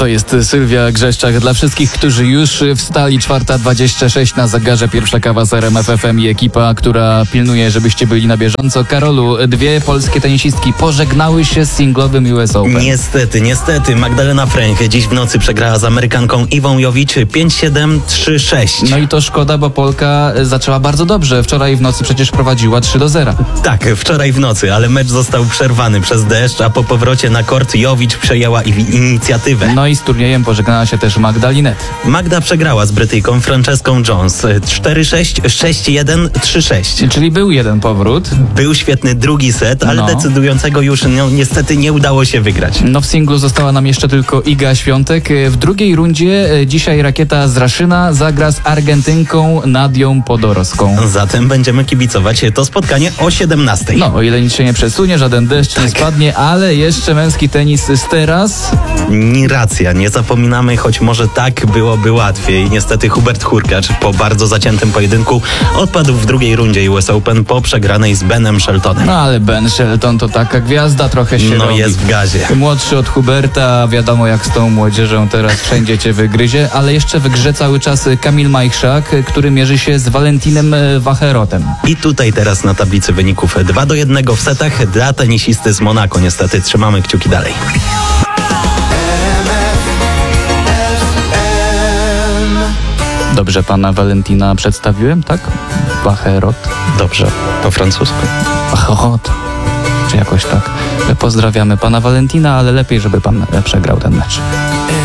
To jest Sylwia Grzeszczak. Dla wszystkich, którzy już wstali, 4:26 na zegarze, pierwsza kawa z RMF FM i ekipa, która pilnuje, żebyście byli na bieżąco. Karolu, dwie polskie tenisistki pożegnały się z singlowym US Open. Niestety. Magdalena Fręch dziś w nocy przegrała z Amerykanką Iwą Jowicz 5-7, 3-6. No i to szkoda, bo Polka zaczęła bardzo dobrze. Wczoraj w nocy przecież prowadziła 3-0. Tak, wczoraj w nocy, ale mecz został przerwany przez deszcz, a po powrocie na kort Jowicz przejęła inicjatywę. No i z turniejem pożegnała się też Magda Linette. Magda przegrała z Brytyjką Franceską Jones 4-6, 6-1, 3-6. Czyli był jeden powrót. Był świetny drugi set, ale decydującego już niestety nie udało się wygrać. No w singlu została nam jeszcze tylko Iga Świątek. W drugiej rundzie dzisiaj rakieta z Raszyna zagra z Argentynką Nadią Podoroską. Zatem będziemy kibicować to spotkanie o 17:00. No, o ile nic się nie przesunie, żaden deszcz nie spadnie, ale jeszcze męski tenis z teraz. Racja, nie zapominamy, choć może tak byłoby łatwiej. Niestety Hubert Hurkacz po bardzo zaciętym pojedynku odpadł w drugiej rundzie US Open po przegranej z Benem Sheltonem. No ale Ben Shelton to taka gwiazda, trochę się robi. Jest w gazie. Młodszy od Huberta, wiadomo jak z tą młodzieżą teraz wszędzie cię wygryzie, ale jeszcze w grze cały czas Kamil Majchrzak, który mierzy się z Valentinem Wacherotem. I tutaj teraz na tablicy wyników 2-1 w setach dla tenisisty z Monako. Niestety trzymamy kciuki dalej. Dobrze pana Valentina przedstawiłem, tak? Wacherot. Dobrze, po francusku. Wacherot. Czy jakoś tak. Pozdrawiamy pana Valentina, ale lepiej, żeby pan przegrał ten mecz.